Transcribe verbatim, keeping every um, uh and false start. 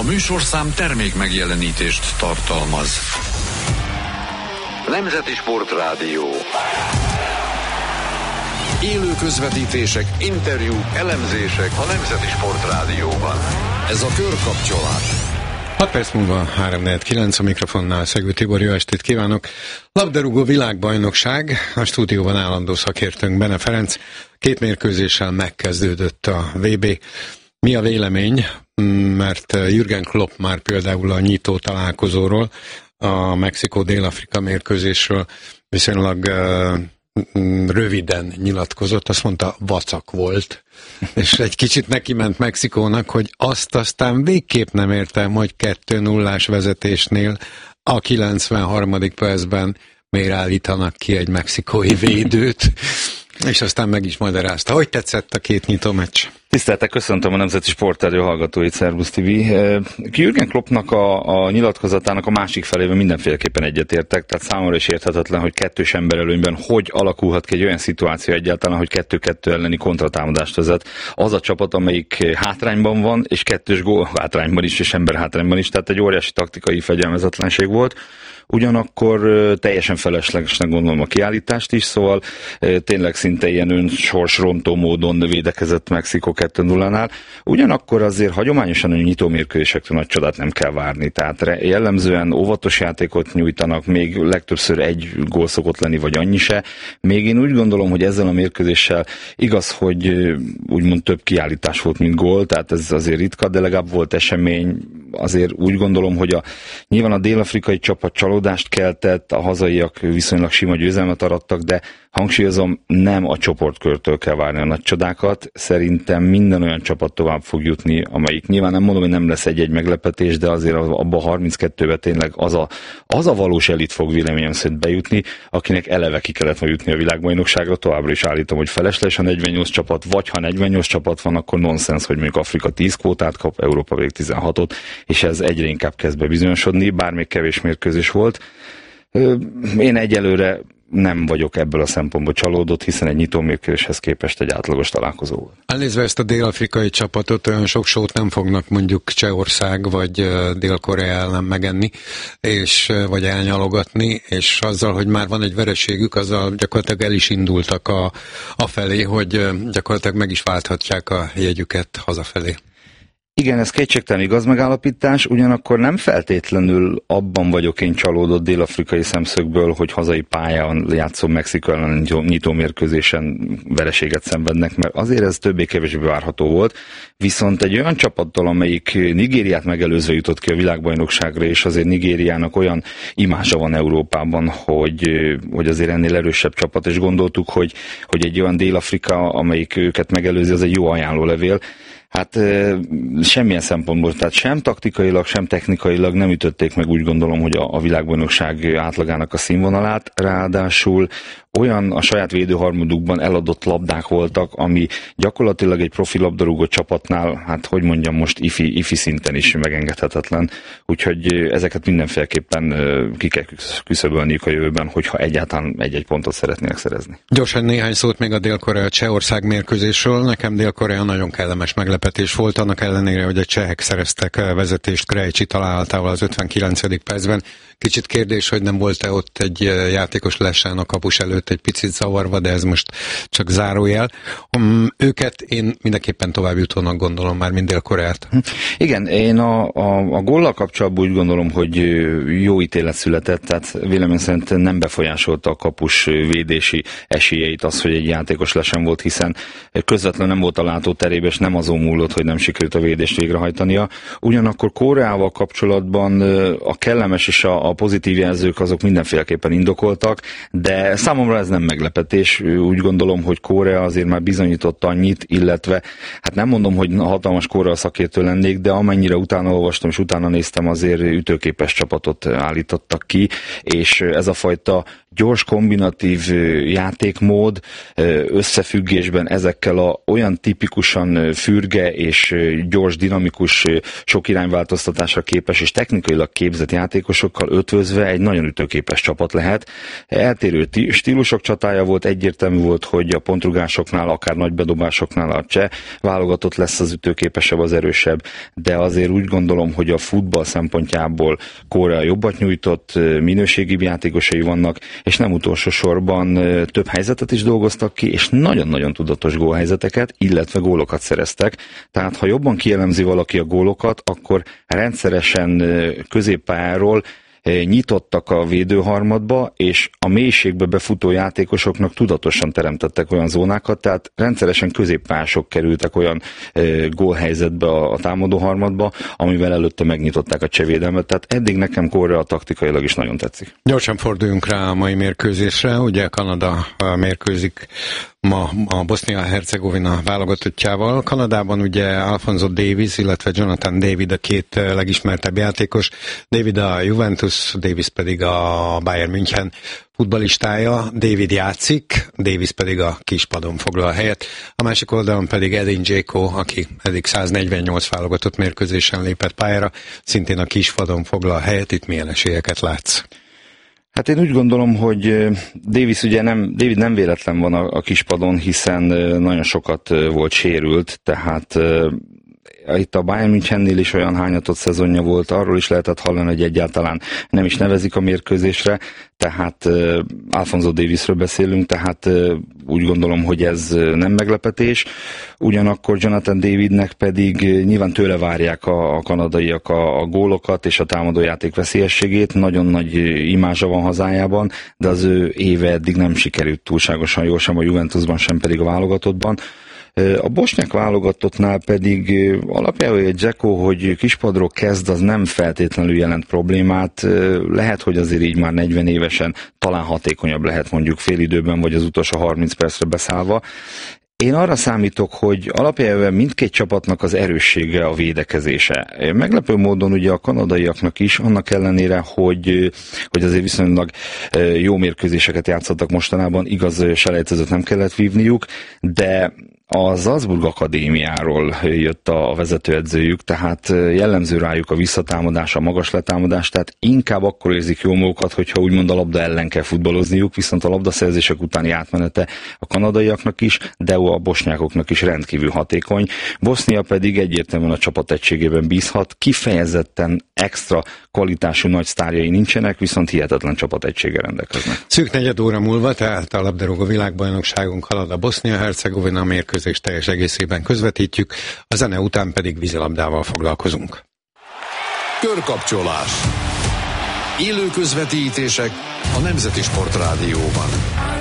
A műsorszám termék megjelenítést tartalmaz. Nemzeti Sportrádió. Élő közvetítések, interjúk, elemzések a Nemzeti Sportrádióban. Ez a Körkapcsolat. hat perc múlva három negyven kilenc, a mikrofonnál Szegő Tibor, jó estét kívánok! Labdarúgó világbajnokság, a stúdióban állandó szakértőnk Bene Ferenc. Két mérkőzéssel megkezdődött a vé bé. Mi a vélemény? Mert Jürgen Klopp már például a nyitó találkozóról, a Mexikó-Dél-Afrika mérkőzésről viszonylag uh, röviden nyilatkozott, azt mondta, vacak volt, és egy kicsit neki ment Mexikónak, hogy azt aztán végképp nem értem, hogy kettő nullás vezetésnél a kilencvenharmadik percben miért állítanak ki egy mexikói védőt, és aztán meg is magyarázta. Hogy tetszett a két nyitó meccs? Tiszteltek, köszöntöm a Nemzeti Sportrádió hallgatóit, Szervusz té vé. Jürgen Kloppnak a, a nyilatkozatának a másik felében mindenféleképpen egyetértek, tehát számomra is érthetetlen, hogy kettős emberelőnyben hogy alakulhat ki egy olyan szituáció egyáltalán, hogy kettő-kettő elleni kontratámadást vezet. Az a csapat, amelyik hátrányban van, és kettős gól hátrányban is, és ember hátrányban is, tehát egy óriási taktikai fegyelmezetlenség volt. Ugyanakkor teljesen feleslegesnek gondolom a kiállítást is, szóval tényleg szinte ilyen önsorsrontó módon védekezett Mexikó kettő nullánál. Ugyanakkor azért hagyományosan a nyitó mérkőzésektől nagy csodát nem kell várni, tehát jellemzően óvatos játékot nyújtanak, még legtöbbször egy gól szokott lenni, vagy annyi se. Még én úgy gondolom, hogy ezzel a mérkőzéssel igaz, hogy úgymond több kiállítás volt, mint gól, tehát ez azért ritka, de legalább volt esemény. Azért úgy gondolom, hogy a, nyilván a dél-afrikai csapat csalódást keltett, a hazaiak viszonylag sima győzelmet arattak, de hangsúlyozom, nem a csoportkörtől kell várni a nagy csodákat. Szerintem minden olyan csapat tovább fog jutni, amelyik nyilván nem mondom, hogy nem lesz egy-egy meglepetés, de azért abban a harminckettőben tényleg az a, az a valós elit fog véleményem szerint bejutni, akinek eleve ki kellett ma jutni a világbajnokságra. Továbbra is állítom, hogy felesleges a negyvennyolc csapat, vagy ha negyvennyolc csapat van, akkor nonsens, hogy mondjuk Afrika tíz kvótát kap, Európa pedig tizenhatot, és ez egyre inkább kezd bebizonyosodni, bár még kevés mérkőzés volt. Én egyelőre nem vagyok ebből a szempontból csalódott, hiszen egy nyitó mérkőzéshez képest egy átlagos találkozó volt. Elnézve ezt a dél-afrikai csapatot, olyan sok sót nem fognak mondjuk Csehország vagy Dél-Korea ellen megenni, és, vagy elnyalogatni, és azzal, hogy már van egy vereségük, azzal gyakorlatilag el is indultak a, a felé, hogy gyakorlatilag meg is válthatják a jegyüket hazafelé. Igen, ez kétségtelen igaz megállapítás, ugyanakkor nem feltétlenül abban vagyok én csalódott dél-afrikai szemszögből, hogy hazai pályán játszó Mexikó ellen nyitó mérkőzésen vereséget szenvednek, mert azért ez többé-kevésbé várható volt, viszont egy olyan csapattól, amelyik Nigériát megelőzve jutott ki a világbajnokságra, és azért Nigériának olyan imázsa van Európában, hogy, hogy azért ennél erősebb csapat, és gondoltuk, hogy, hogy egy olyan Dél-Afrika, amelyik őket megelőzi, az egy jó ajánlólevél. Hát semmilyen szempontból, tehát sem taktikailag, sem technikailag nem ütötték meg, úgy gondolom, hogy a, a világbajnokság átlagának a színvonalát, ráadásul olyan a saját védőharmadukban eladott labdák voltak, ami gyakorlatilag egy profi labdarúgó csapatnál, hát hogy mondjam most, ifi, ifi szinten is megengedhetetlen. Úgyhogy ezeket mindenféleképpen ki kell küszöbölniük a jövőben, hogyha egyáltalán egy-egy pontot szeretnének szerezni. Gyorsan néhány szót még a Dél-Korea Csehország mérkőzésről. Nekem Dél-Korea nagyon kellemes meglepetés volt, annak ellenére, hogy a csehek szereztek vezetést Krejcsi találtával az ötvenkilencedik percben. Kicsit kérdés, hogy nem volt-e ott egy játékos lesán a kapus előtt egy picit zavarva, de ez most csak zárójel. Um, őket én mindenképpen tovább jutónak gondolom már, mint Dél-Koreát. Igen, én a, a, a góllal kapcsolatban úgy gondolom, hogy jó ítélet született, tehát vélemény szerint nem befolyásolta a kapus védési esélyeit az, hogy egy játékos lesen volt, hiszen közvetlenül nem volt a látóterében, és nem azon múlott, hogy nem sikerült a védést végrehajtania. Ugyanakkor Koreával kapcsolatban a kellemes és a, a pozitív jelzők azok mindenféleképpen indokoltak, de számomra ez nem meglepetés. Úgy gondolom, hogy Korea azért már bizonyított annyit, illetve hát nem mondom, hogy hatalmas Korea szakértő lennék, de amennyire utána olvastam és utána néztem, azért ütőképes csapatot állítottak ki, és ez a fajta gyors kombinatív játékmód összefüggésben ezekkel a olyan tipikusan fürge és gyors, dinamikus, sok irányváltoztatásra képes és technikailag képzett játékosokkal ötvözve egy nagyon ütőképes csapat lehet. Eltérő stílusok csatája volt, egyértelmű volt, hogy a pontrugásoknál, akár nagy bedobásoknál a cseh válogatott lesz az ütőképesebb, az erősebb, de azért úgy gondolom, hogy a futball szempontjából Korea jobbat nyújtott, minőségibb játékosai vannak, és nem utolsó sorban több helyzetet is dolgoztak ki, és nagyon-nagyon tudatos gólhelyzeteket, illetve gólokat szereztek. Tehát ha jobban kielemzi valaki a gólokat, akkor rendszeresen középpályáról nyitottak a védőharmadba, és a mélységbe befutó játékosoknak tudatosan teremtettek olyan zónákat, tehát rendszeresen középpályások kerültek olyan e, gólhelyzetbe a, a támadóharmadba, amivel előtte megnyitották a csevédelmet, tehát eddig nekem Korea taktikailag is nagyon tetszik. Gyorsan forduljunk rá a mai mérkőzésre, ugye Kanada mérkőzik ma a Bosznia-Hercegovina válogatottjával. Kanadában ugye Alphonso Davies, illetve Jonathan David a két legismertebb játékos. David a Juventus, Davies pedig a Bayern München futballistája. David játszik, Davies pedig a kispadon foglal helyet. A másik oldalon pedig Edin Dzeko, aki eddig száznegyvennyolc válogatott mérkőzésen lépett pályára, szintén a kispadon foglal helyet. Itt milyen esélyeket látsz? Hát én úgy gondolom, hogy Davies ugye nem, David nem véletlen van a, a kispadon, hiszen nagyon sokat volt sérült, tehát itt a Bayern Münchennél is olyan hányatott szezonja volt, arról is lehetett hallani, hogy egyáltalán nem is nevezik a mérkőzésre, tehát uh, Alphonso Daviesről beszélünk, tehát uh, úgy gondolom, hogy ez nem meglepetés. Ugyanakkor Jonathan Davidnek pedig nyilván tőle várják a, a kanadaiak a, a gólokat és a támadójáték veszélyességét. Nagyon nagy imázsa van hazájában, de az ő éve eddig nem sikerült túlságosan jól, sem a Juventusban, sem pedig a válogatottban. A bosnyák válogatottnál pedig alapjában egy Dzeko, hogy kispadról kezd, az nem feltétlenül jelent problémát. Lehet, hogy azért így már negyven évesen talán hatékonyabb lehet mondjuk félidőben, vagy az utolsó harminc percre beszállva. Én arra számítok, hogy alapjában mindkét csapatnak az erőssége a védekezése. Meglepő módon ugye a kanadaiaknak is, annak ellenére, hogy, hogy azért viszonylag jó mérkőzéseket játszottak mostanában, igaz, selejtezőt nem kellett vívniuk, de a Salzburg Akadémiáról jött a vezetőedzőjük, tehát jellemző rájuk a visszatámadás, a magas letámadás, tehát inkább akkor érzik jó magukat, hogyha úgymond a labda ellen kell futballozniuk, viszont a labdaszerzések utáni átmenete a kanadaiaknak is, de a bosnyákoknak is rendkívül hatékony. Bosznia pedig egyértelműen a csapat egységében bízhat, kifejezetten extra kvalitású nagy sztárjai nincsenek, viszont hihetetlen csapat egységgel rendelkeznek. Szűk negyed óra múlva, tehát a labdarúgó világbajnokságunk halad a Bosznia-Hercegovina mérkőzés teljes egészében közvetítjük, a zene után pedig vízilabdával foglalkozunk. Körkapcsolás. Élő közvetítések a Nemzeti Sportrádióban.